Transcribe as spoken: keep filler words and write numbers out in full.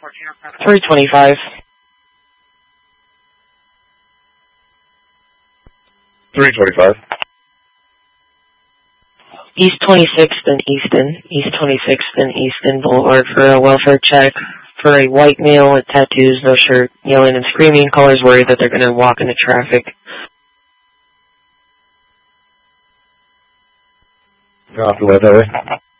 three twenty-five. three twenty-five. East twenty-sixth and Easton. East twenty-sixth and Easton Boulevard for a welfare check for a white male with tattoos, no shirt, yelling and screaming. Callers worried that they're going to walk into traffic. Copy, right that way.